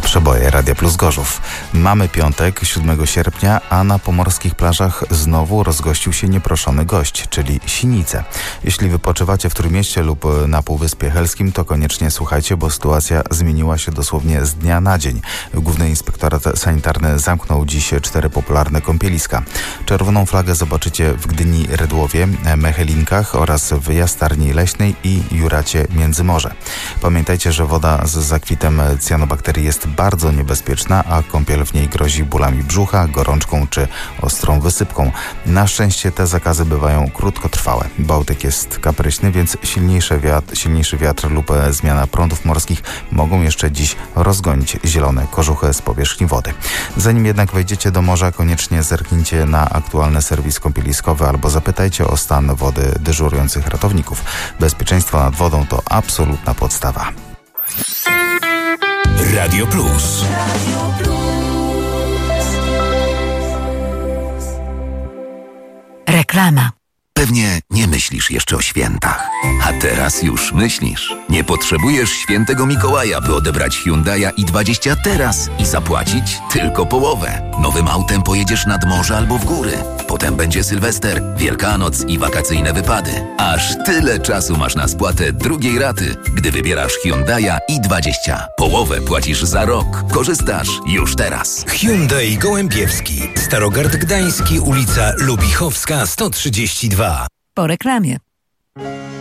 Przeboje Radia Plus Gorzów. Mamy piątek, 7 sierpnia, a na pomorskich plażach znowu rozgościł się nieproszony gość, czyli sinice. Jeśli wypoczywacie w Trójmieście lub na Półwyspie Helskim, to koniecznie słuchajcie, bo sytuacja zmieniła się dosłownie z dnia na dzień. Główny Inspektorat Sanitarny zamknął dziś 4 popularne kąpieliska. Czerwoną flagę zobaczycie w Gdyni Redłowie, Mechelinkach oraz w Jastarni Leśnej i Juracie Międzymorze. Pamiętajcie, że woda z zakwitem cyanobakterii jest bardzo niebezpieczna, a kąpiel w niej grozi bólami brzucha, gorączką czy ostrą wysypką. Na szczęście te zakazy bywają krótkotrwałe. Bałtyk jest kapryśny, więc silniejszy wiatr lub zmiana prądów morskich mogą jeszcze dziś rozgonić zielone kożuchy z powierzchni wody. Zanim jednak wejdziecie do morza, koniecznie zerknijcie na aktualny serwis kąpieliskowy albo zapytajcie o stan wody dyżurujących ratowników. Bezpieczeństwo nad wodą to absolutna podstawa. Radio Plus. Reklama. Pewnie nie myślisz jeszcze o świętach. A teraz już myślisz. Nie potrzebujesz świętego Mikołaja, by odebrać Hyundai'a i20 teraz i zapłacić tylko połowę. Nowym autem pojedziesz nad morze albo w góry. Potem będzie Sylwester, Wielkanoc i wakacyjne wypady. Aż tyle czasu masz na spłatę drugiej raty, gdy wybierasz Hyundai'a i20. Połowę płacisz za rok. Korzystasz już teraz. Hyundai Gołębiewski, Starogard Gdański, ulica Lubichowska 132. Po reklamie.